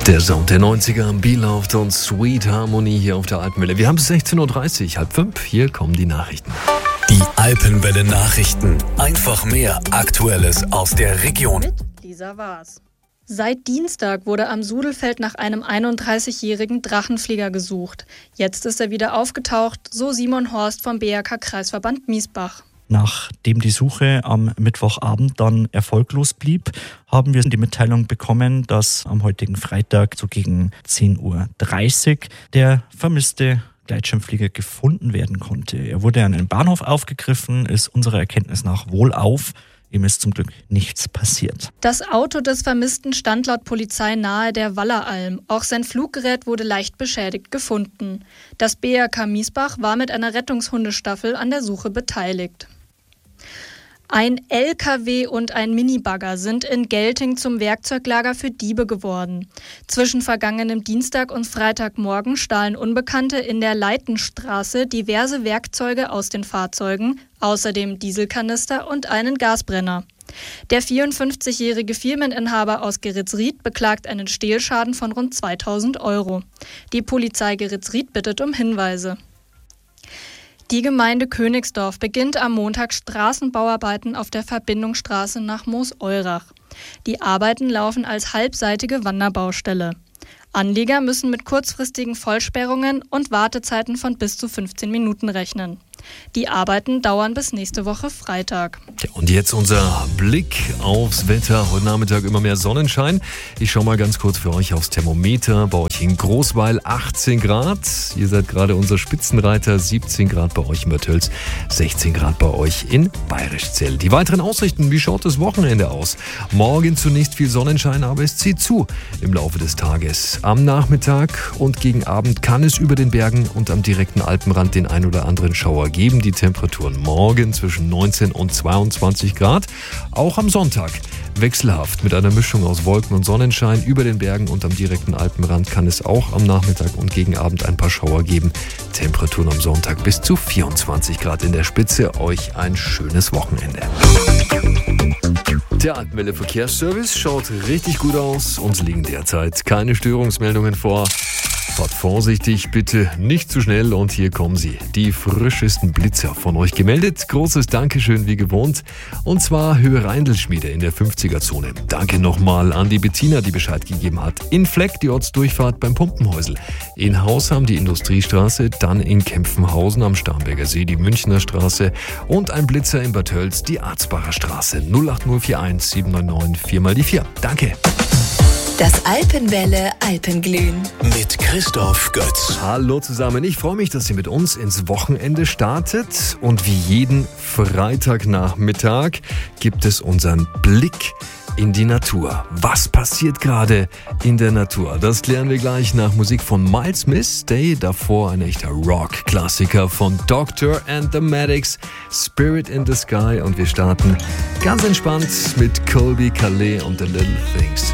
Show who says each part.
Speaker 1: Der Sound der 90er, Beloved und Sweet Harmony hier auf der Alpenwelle. Wir haben es 16.30 Uhr, 16:30. Hier kommen die Nachrichten.
Speaker 2: Die Alpenwelle Nachrichten. Einfach mehr Aktuelles aus der Region.
Speaker 3: Mit Lisa Waas. Seit Dienstag wurde am Sudelfeld nach einem 31-jährigen Drachenflieger gesucht. Jetzt ist er wieder aufgetaucht, so Simon Horst vom BRK-Kreisverband Miesbach.
Speaker 4: Nachdem die Suche am Mittwochabend dann erfolglos blieb, haben wir die Mitteilung bekommen, dass am heutigen Freitag so gegen 10:30 Uhr der vermisste Gleitschirmflieger gefunden werden konnte. Er wurde an einem Bahnhof aufgegriffen, ist unserer Erkenntnis nach wohlauf. Ihm ist zum Glück nichts passiert.
Speaker 3: Das Auto des Vermissten stand laut Polizei nahe der Walleralm. Auch sein Fluggerät wurde leicht beschädigt gefunden. Das BRK Miesbach war mit einer Rettungshundestaffel an der Suche beteiligt. Ein LKW und ein Minibagger sind in Gelting zum Werkzeuglager für Diebe geworden. Zwischen vergangenem Dienstag und Freitagmorgen stahlen Unbekannte in der Leitenstraße diverse Werkzeuge aus den Fahrzeugen, außerdem Dieselkanister und einen Gasbrenner. Der 54-jährige Firmeninhaber aus Geritzried beklagt einen Stehlschaden von rund 2.000 €. Die Polizei Geritzried bittet um Hinweise. Die Gemeinde Königsdorf beginnt am Montag Straßenbauarbeiten auf der Verbindungsstraße nach Moos-Eurach. Die Arbeiten laufen als halbseitige Wanderbaustelle. Anlieger müssen mit kurzfristigen Vollsperrungen und Wartezeiten von bis zu 15 Minuten rechnen. Die Arbeiten dauern bis nächste Woche Freitag.
Speaker 1: Ja, und jetzt unser Blick aufs Wetter. Heute Nachmittag immer mehr Sonnenschein. Ich schaue mal ganz kurz für euch aufs Thermometer. Bei euch in Großweil 18 Grad. Ihr seid gerade unser Spitzenreiter. 17 Grad bei euch in Bad Tölz. 16 Grad bei euch in Bayrischzell. Die weiteren Aussichten, wie schaut das Wochenende aus? Morgen zunächst viel Sonnenschein, aber es zieht zu im Laufe des Tages. Am Nachmittag und gegen Abend kann es über den Bergen und am direkten Alpenrand den ein oder anderen Schauer geben. Die Temperaturen morgen zwischen 19 und 22 Grad. Auch am Sonntag wechselhaft mit einer Mischung aus Wolken und Sonnenschein. Über den Bergen und am direkten Alpenrand kann es auch am Nachmittag und gegen Abend ein paar Schauer geben. Temperaturen am Sonntag bis zu 24 Grad in der Spitze. Euch ein schönes Wochenende. Der Alpenwelle Verkehrsservice schaut richtig gut aus. Uns liegen derzeit keine Störungsmeldungen vor. Fahrt vorsichtig, bitte nicht zu schnell, und hier kommen sie. Die frischesten Blitzer von euch gemeldet. Großes Dankeschön wie gewohnt. Und zwar Höhe Reindl-Schmiede in der 50er-Zone. Danke nochmal an die Bettina, die Bescheid gegeben hat. In Fleck die Ortsdurchfahrt beim Pumpenhäusl. In Hausham die Industriestraße, dann in Kempfenhausen am Starnberger See die Münchner Straße und ein Blitzer in Bad Tölz die Arzbacher Straße. 08041 799 4x4. Danke.
Speaker 5: Das Alpenwelle Alpenglühen
Speaker 2: Mit Christoph Götz.
Speaker 1: Hallo zusammen, ich freue mich, dass ihr mit uns ins Wochenende startet. Und wie jeden Freitagnachmittag gibt es unseren Blick in die Natur. Was passiert gerade in der Natur? Das klären wir gleich nach Musik von Miles Smith, Stay. Davor ein echter Rock-Klassiker von Doctor and the Medics, Spirit in the Sky. Und wir starten ganz entspannt mit Colby Calais und The Little Things.